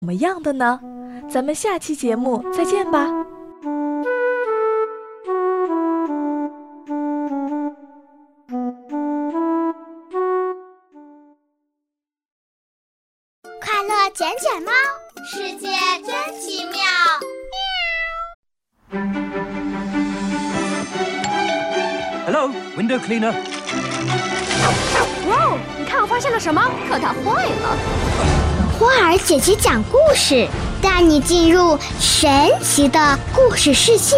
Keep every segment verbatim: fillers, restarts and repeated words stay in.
怎么样的呢？咱们下期节目再见吧。 快乐捡捡猫，世界真奇妙。 Hello, window cleaner. 哇，你看我发现了什么？可它坏了。 花儿姐姐讲故事，带你进入神奇的故事世界。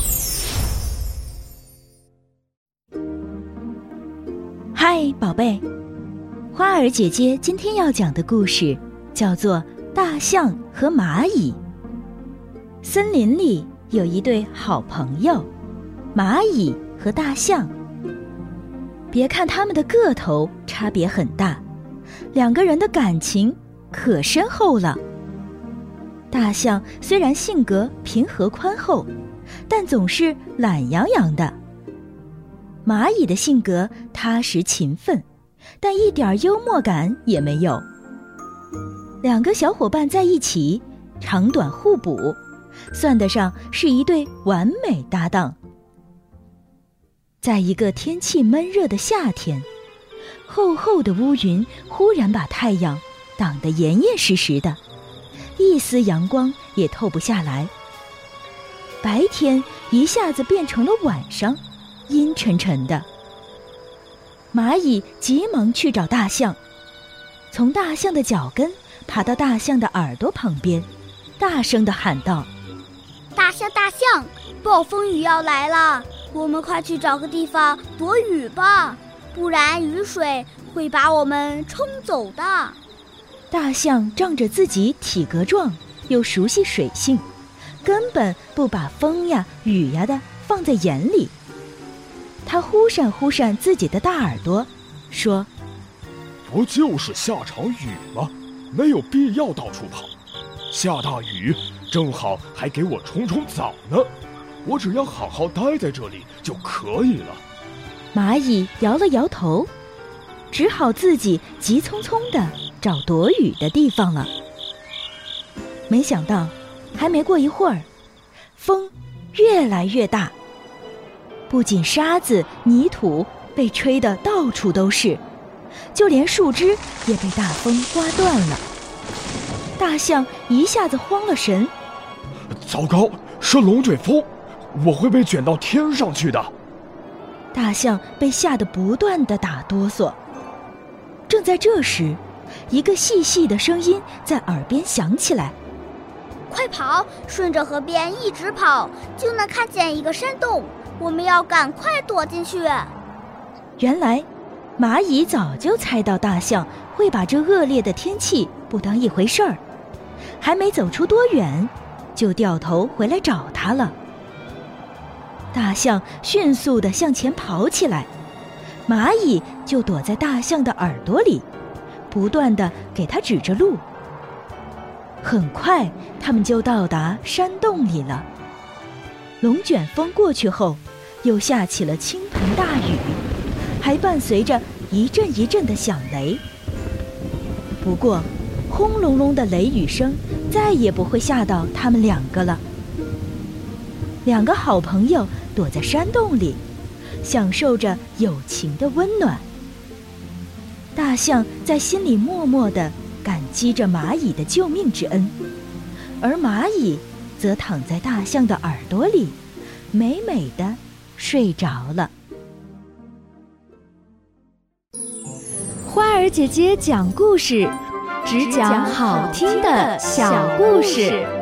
嗨，宝贝，花儿姐姐今天要讲的故事叫做《大象和蚂蚁》。森林里有一对好朋友，蚂蚁和大象。别看他们的个头差别很大，两个人的感情可深厚了。大象虽然性格平和宽厚，但总是懒洋洋的。蚂蚁的性格踏实勤奋，但一点幽默感也没有。两个小伙伴在一起，长短互补，算得上是一对完美搭档。在一个天气闷热的夏天，厚厚的乌云忽然把太阳挡得严严实实的，一丝阳光也透不下来。白天一下子变成了晚上，阴沉沉的。蚂蚁急忙去找大象，从大象的脚跟爬到大象的耳朵旁边，大声地喊道： 大象大象，暴风雨要来了，我们快去找个地方躲雨吧，不然雨水会把我们冲走的。 大象仗着自己体格壮，又熟悉水性，根本不把风呀雨呀的放在眼里。他忽闪忽闪自己的大耳朵，说： 不就是下场雨吗？没有必要到处跑，下大雨正好还给我冲冲澡呢，我只要好好待在这里就可以了。 蚂蚁摇了摇头，只好自己急匆匆地找躲雨的地方了。没想到还没过一会儿，风越来越大，不仅沙子泥土被吹得到处都是，就连树枝也被大风刮断了。大象一下子慌了神， 糟糕，是龙卷风，我会被卷到天上去的。 大象被吓得不断地打哆嗦。正在这时，一个细细的声音在耳边响起来： 快跑，顺着河边一直跑，就能看见一个山洞，我们要赶快躲进去。 原来蚂蚁早就猜到大象会把这恶劣的天气不当一回事儿，还没走出多远，就掉头回来找它了。大象迅速地向前跑起来，蚂蚁就躲在大象的耳朵里，不断地给它指着路。很快他们就到达山洞里了。龙卷风过去后，又下起了倾盆大雨，还伴随着一阵一阵的响雷。不过轰隆隆的雷雨声再也不会吓到他们两个了。两个好朋友躲在山洞里，享受着友情的温暖。大象在心里默默地感激着蚂蚁的救命之恩，而蚂蚁则躺在大象的耳朵里，美美地睡着了。 花儿姐姐讲故事，只讲好听的小故事。